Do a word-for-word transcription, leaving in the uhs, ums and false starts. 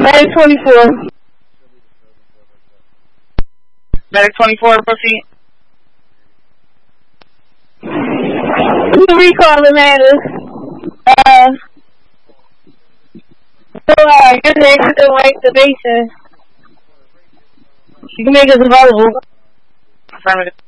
Medic twenty-four. Medic twenty-four, proceed. You recall the matters. Uh, so, uh, you're next to the excavation. You can make us available. Affirmative.